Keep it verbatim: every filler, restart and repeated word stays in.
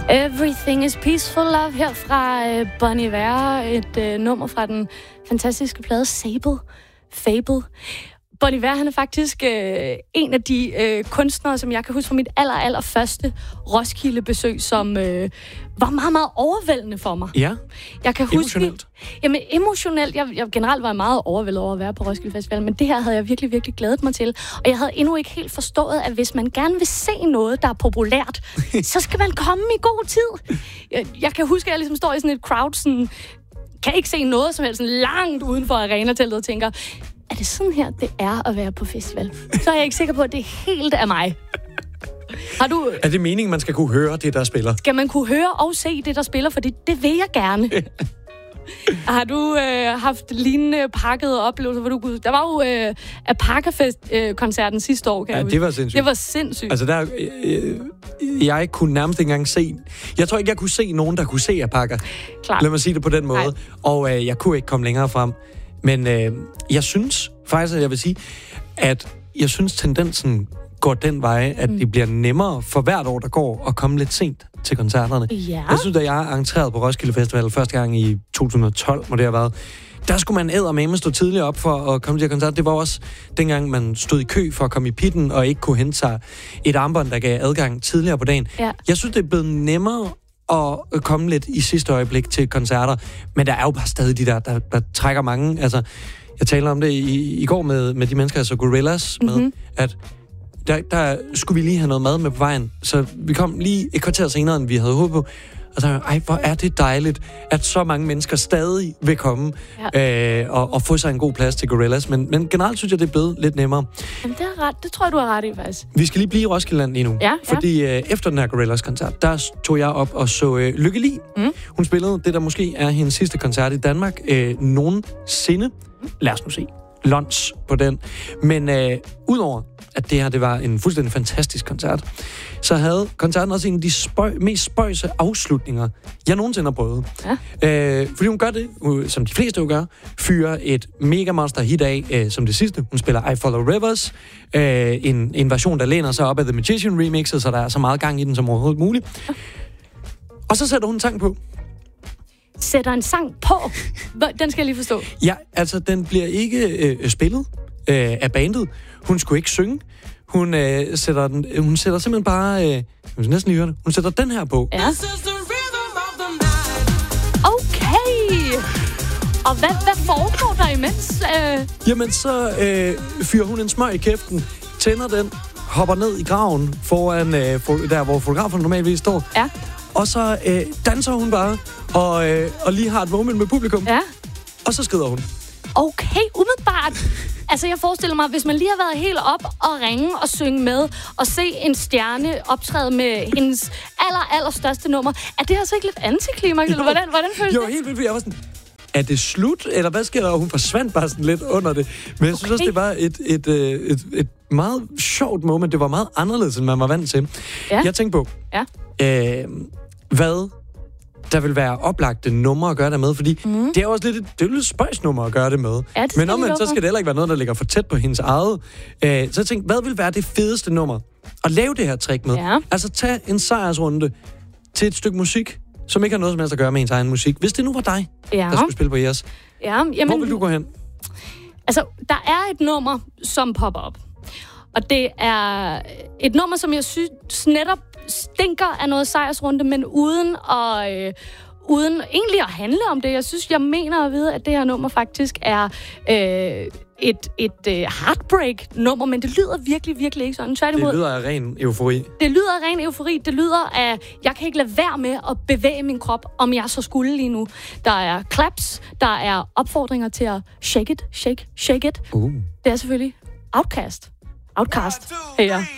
Everything is Peaceful Love her fra øh, Bon Iver, et øh, nummer fra den fantastiske plade Sable, Fable. Bon Iver, han er faktisk øh, en af de øh, kunstnere, som jeg kan huske fra mit aller, aller første Roskilde-besøg, som øh, var meget, meget overvældende for mig. Ja, jeg kan emotionelt. Huske, jamen, emotionelt. Jeg, jeg generelt var meget overvældet over at være på Roskilde Festival, men det her havde jeg virkelig, virkelig glædet mig til. Og jeg havde endnu ikke helt forstået, at hvis man gerne vil se noget, der er populært, så skal man komme i god tid. Jeg, jeg kan huske, at jeg ligesom står i sådan et crowd, sådan, kan ikke se noget som helst, sådan langt uden for arenateltet og tænker, er det sådan her, det er at være på festival? Så er jeg ikke sikker på, at det er helt af mig. Har du... Er det meningen, man skal kunne høre det, der spiller? Skal man kunne høre og se det, der spiller? For det, det vil jeg gerne. Har du øh, haft lignende pakkede oplevelser? Hvor du, der var jo øh, Apaka-koncerten øh, sidste år, kan ja, jeg det var sindssygt. Det var sindssygt. Altså, der, øh, jeg kunne nærmest ikke engang se... Jeg tror ikke, jeg kunne se nogen, der kunne se Apaka. Klart. Lad mig sige det på den måde. Nej. Og øh, jeg kunne ikke komme længere frem. Men øh, jeg synes faktisk, at jeg vil sige, at jeg synes, tendensen går den vej, at mm. det bliver nemmere for hvert år, der går, at komme lidt sent til koncerterne. Ja. Jeg synes, da jeg entrerede på Roskilde Festival første gang i to tusind og tolv, må det have været, der skulle man eddermame stå tidligere op for at komme til koncerter. Det var også dengang, man stod i kø for at komme i pitten, og ikke kunne hente sig et armbånd, der gav adgang tidligere på dagen. Ja. Jeg synes, det er blevet nemmere at komme lidt i sidste øjeblik til koncerter, men der er jo bare stadig de der, der, der trækker mange. Altså, jeg taler om det i, i går med, med de mennesker, altså Gorillaz, med, mm-hmm. at der, der skulle vi lige have noget mad med på vejen, så vi kom lige et kvarter senere, end vi havde håbet på. Og så ej, hvor er det dejligt, at så mange mennesker stadig vil komme ja. øh, og, og få sig en god plads til Gorillaz. Men, men generelt synes jeg, det er blevet lidt nemmere. Jamen, det er ret. Det tror jeg, du har ret i, faktisk. Vi skal lige blive i Roskilde lige nu. Ja, ja. Fordi øh, efter den her Gorillaz-koncert, der tog jeg op og så øh, Lykke Li. Mm. Hun spillede det, der måske er hendes sidste koncert i Danmark øh, nogensinde. Lad os nu se. Lunch på den. Men øh, udover at det her det var en fuldstændig fantastisk koncert, så havde koncerten også en af de spøj, mest spøjse afslutninger, jeg nogensinde har prøvet. Ja. Øh, fordi hun gør det, som de fleste jo gør, fyrer et mega monster hit af, øh, som det sidste. Hun spiller I Follow Rivers, øh, en, en version, der læner sig op af The Magician remixet, så der er så meget gang i den som overhovedet muligt. Ja. Og så sætter hun en sang på. Sætter en sang på? Den skal jeg lige forstå. Ja, altså den bliver ikke øh, spillet øh, af bandet. Hun skulle ikke synge. Hun, øh, sætter, den, hun sætter simpelthen bare... Øh, jeg vil næsten lige høre det. Hun sætter den her på. Ja. Okay! Og hvad, hvad foregår der imens? Øh... Jamen, så øh, fyrer hun en smøg i kæften, tænder den, hopper ned i graven foran øh, for, der, hvor fotografen normalvis står. Ja. Og så øh, danser hun bare, og, øh, og lige har et moment med publikum. Ja. Og så skrider hun. Okay, umiddelbart. Altså, jeg forestiller mig, hvis man lige har været helt op og ringe og synge med, og se en stjerne optræde med hendes aller, aller største nummer, er det altså ikke lidt antiklimaks, eller hvordan, hvordan føles jo, det? Jo, helt vildt. Jeg var sådan, er det slut, eller hvad sker der? Og hun forsvandt bare sådan lidt under det. Men jeg synes okay. også, det var et, et, et, et, et meget sjovt moment. Det var meget anderledes, end man var vant til. Ja. Jeg tænkte på, ja. øh, hvad der vil være oplagte numre at gøre det med, fordi mm. det er også lidt et, det er lidt spøjsnummer at gøre det med. Ja, det men omvendt, så skal det heller ikke være noget, der ligger for tæt på hendes eget. Øh, så jeg tænkte, hvad vil være det fedeste nummer at lave det her trick med? Ja. Altså, tag en sejrsrunde til et stykke musik, som ikke har noget som helst at gøre med ens egen musik. Hvis det nu var dig, ja. der skulle spille på jeres. Ja, jamen, hvor vil du gå hen? Altså, der er et nummer, som popper op. Og det er et nummer, som jeg synes netop stinker af noget sejrsrunde, men uden at, øh, uden egentlig at handle om det. Jeg synes, jeg mener at vide, at det her nummer faktisk er øh, et, et øh, heartbreak-nummer, men det lyder virkelig, virkelig ikke sådan. Tværtimod, det lyder af ren eufori. Det lyder af ren eufori. Det lyder af, jeg kan ikke lade være med at bevæge min krop, om jeg så skulle lige nu. Der er claps, der er opfordringer til at shake it, shake, shake it. Uh. Det er selvfølgelig Outkast. Outcast. Her.